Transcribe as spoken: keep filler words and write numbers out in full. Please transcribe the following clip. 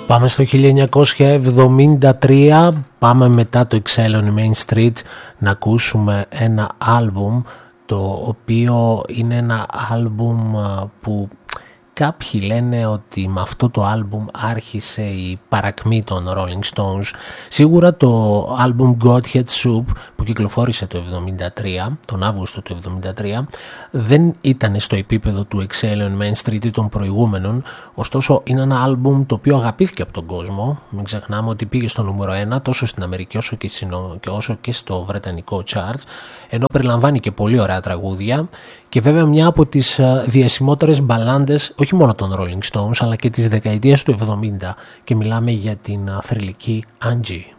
Πάμε στο χίλια εννιακόσια εβδομήντα τρία, πάμε μετά το Exile on Main Street να ακούσουμε ένα άλμπουμ το οποίο είναι ένα άλμπουμ που κάποιοι λένε ότι με αυτό το άλμπουμ άρχισε η παρακμή των Rolling Stones. Σίγουρα το άλμπουμ Godhead Soup που κυκλοφόρησε το εβδομήντα τρία, τον Αύγουστο του εβδομήντα τρία, δεν ήταν στο επίπεδο του Exile on Main Street ή των προηγούμενων, ωστόσο είναι ένα άλμπουμ το οποίο αγαπήθηκε από τον κόσμο. Μην ξεχνάμε ότι πήγε στο νούμερο ένα τόσο στην Αμερική όσο και, συνο... και όσο και στο βρετανικό charts, ενώ περιλαμβάνει και πολύ ωραία τραγούδια και βέβαια μια από τις διασημότερες μπαλάντες όχι μόνο των Rolling Stones αλλά και της δεκαετίας του εβδομήντα, και μιλάμε για την θρυλική Angie.